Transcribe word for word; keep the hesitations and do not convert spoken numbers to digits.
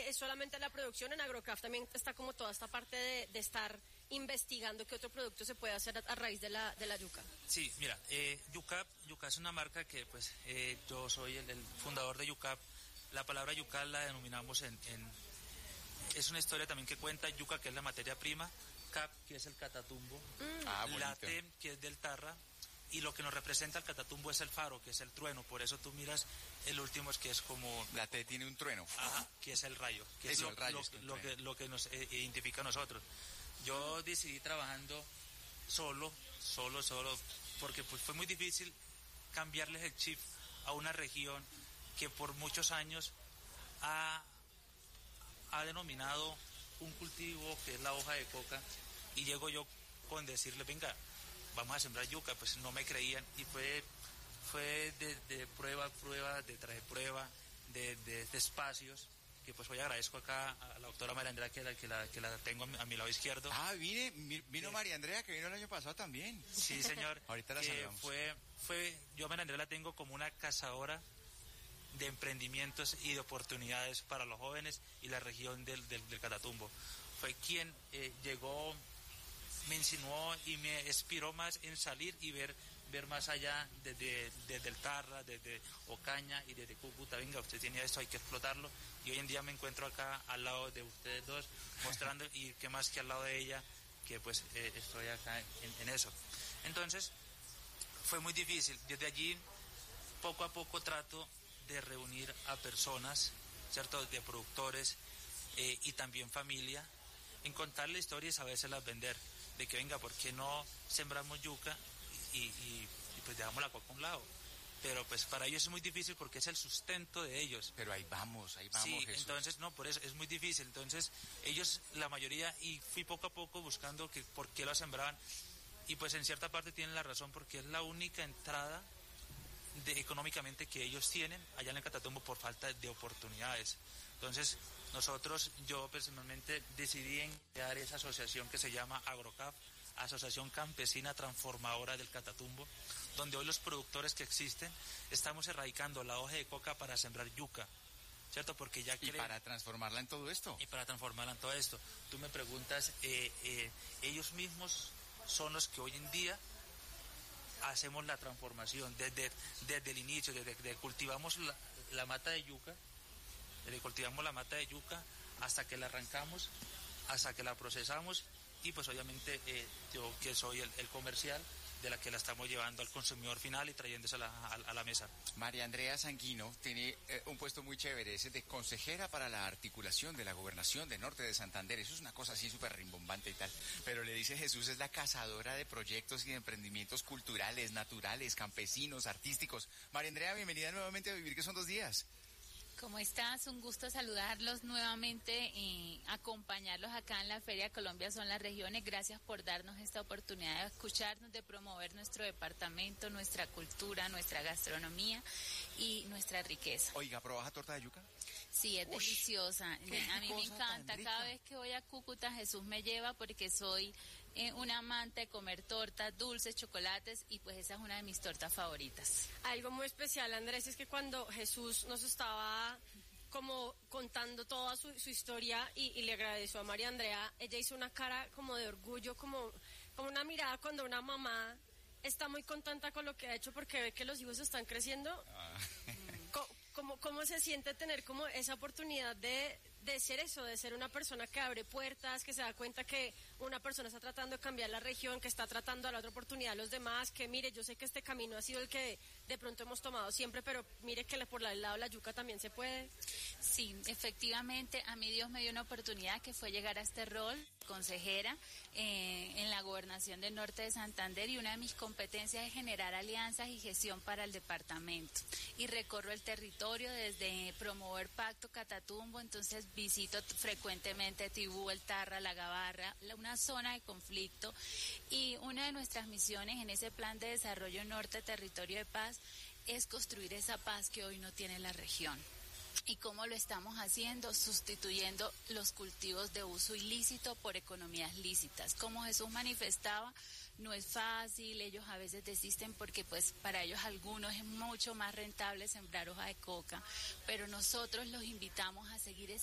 eh, es solamente la producción. En Agrocraft también está como toda esta parte de, de estar investigando qué otro producto se puede hacer a, a raíz de la, de la yuca. Sí, mira, eh, Yucap, Yucap es una marca que pues eh, yo soy el, el fundador de Yucap. La palabra yuca la denominamos en, en... Es una historia también que cuenta yuca, que es la materia prima, cap, que es el catatumbo, Mm. Ah, late, bonito. que es del tarra, y lo que nos representa el catatumbo es el faro, que es el trueno. Por eso tú miras el último, es que es como... La T tiene un trueno. Ajá, que es el rayo, que Eso, es lo, el rayo lo- es que el lo que, trueno. lo que nos eh, identifica a nosotros. Yo decidí trabajando solo, solo, solo, porque pues fue muy difícil cambiarles el chip a una región que por muchos años ha, ha denominado un cultivo que es la hoja de coca, y llego yo con decirle, venga, vamos a sembrar yuca. Pues no me creían, y fue fue de, de prueba a prueba, de traje prueba, de, de, de espacios, que pues hoy agradezco acá a la doctora María Andrea, que la, que la, que la tengo a mi, a mi lado izquierdo. Ah, vine, mi- vino Sí. María Andrea, que vino el año pasado también. Sí, señor. Ahorita la que saludamos. fue, fue, yo a María Andrea la tengo como una cazadora de emprendimientos y de oportunidades para los jóvenes y la región del, del, del Catatumbo. Fue quien eh, llegó, me insinuó y me inspiró más en salir y ver ver más allá desde, desde el Tarra, desde Ocaña y desde Cúcuta. Venga, usted tiene esto, hay que explotarlo. Y hoy en día me encuentro acá al lado de ustedes dos, mostrando, y qué más que al lado de ella, que pues eh, estoy acá en, en eso. Entonces, fue muy difícil. Desde allí, poco a poco trato de reunir a personas, ¿cierto?, de productores eh, y también familia, en contarle historias y a veces las vender, de que venga, ¿por qué no sembramos yuca y, y, y pues dejamos la coca a un lado? Pero pues para ellos es muy difícil porque es el sustento de ellos. Pero ahí vamos, ahí vamos, Sí, Jesús. entonces no, por eso es muy difícil. Entonces ellos, la mayoría, y fui poco a poco buscando que por qué lo sembraban, y pues en cierta parte tienen la razón, porque es la única entrada de, económicamente, que ellos tienen allá en el Catatumbo por falta de oportunidades. Entonces nosotros, yo personalmente decidí en crear esa asociación que se llama Agrocap, Asociación Campesina Transformadora del Catatumbo, donde hoy los productores que existen estamos erradicando la hoja de coca para sembrar yuca, ¿cierto? Porque ya Y creen- para transformarla en todo esto. y para transformarla en todo esto. Tú me preguntas, eh, eh, ellos mismos son los que hoy en día hacemos la transformación desde, desde el inicio, desde que cultivamos la, la mata de yuca, desde que cultivamos la mata de yuca hasta que la arrancamos, hasta que la procesamos, y pues obviamente eh, yo que soy el, el comercial, de la que la estamos llevando al consumidor final y trayéndosela a, a la mesa. María Andrea Sanguino tiene eh, un puesto muy chévere, es el de consejera para la articulación de la gobernación de Norte de Santander. Eso es una cosa así súper rimbombante y tal. Pero le dice Jesús, es la cazadora de proyectos y de emprendimientos culturales, naturales, campesinos, artísticos. María Andrea, bienvenida nuevamente a Vivir, que son dos días. ¿Cómo estás? Un gusto saludarlos nuevamente y acompañarlos acá en la Feria Colombia Son las Regiones. Gracias por darnos esta oportunidad de escucharnos, de promover nuestro departamento, nuestra cultura, nuestra gastronomía y nuestra riqueza. Oiga, ¿probaja torta de yuca? Sí, es Uy, deliciosa. qué A mí me cosa tan encanta. rica. Cada vez que voy a Cúcuta, Jesús me lleva porque soy eh, una amante de comer tortas, dulces, chocolates, y pues esa es una de mis tortas favoritas. Algo muy especial, Andrés, es que cuando Jesús nos estaba como contando toda su, su historia y, y le agradeció a María Andrea, ella hizo una cara como de orgullo, como, como una mirada cuando una mamá está muy contenta con lo que ha hecho porque ve que los hijos están creciendo. Ah. Co- ¿Cómo, cómo se siente tener como esa oportunidad de, de ser eso, de ser una persona que abre puertas, que se da cuenta que una persona está tratando de cambiar la región, que está tratando a la otra oportunidad a los demás, que mire, yo sé que este camino ha sido el que de pronto hemos tomado siempre, pero mire que por el lado de la yuca también se puede? Sí, efectivamente, a mí Dios me dio una oportunidad que fue llegar a este rol, consejera eh, en la gobernación del Norte de Santander, y una de mis competencias es generar alianzas y gestión para el departamento. Y recorro el territorio desde promover Pacto Catatumbo, entonces visito frecuentemente Tibú, El Tarra, La Gabarra, la- una zona de conflicto, y una de nuestras misiones en ese plan de desarrollo norte, territorio de paz, es construir esa paz que hoy no tiene la región. ¿Y cómo lo estamos haciendo? Sustituyendo los cultivos de uso ilícito por economías lícitas. Como Jesús manifestaba, no es fácil, ellos a veces desisten porque pues para ellos algunos es mucho más rentable sembrar hoja de coca, pero nosotros los invitamos a seguir ese